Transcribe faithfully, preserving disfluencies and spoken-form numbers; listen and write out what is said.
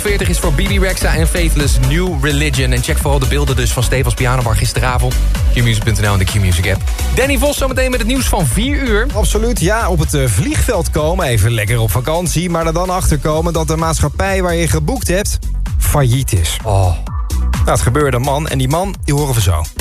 veertig is voor B B Rexha en Faithless New Religion. En check vooral de beelden dus van Stefans Pianobar gisteravond. Q music punt n l en de Q-Music app. Danny Vos zometeen met het nieuws van vier uur. Absoluut, ja, op het uh, vliegveld komen, even lekker op vakantie... maar er dan achter komen dat de maatschappij waar je geboekt hebt... failliet is. Oh. Nou, het gebeurde een man en die man, die horen we zo.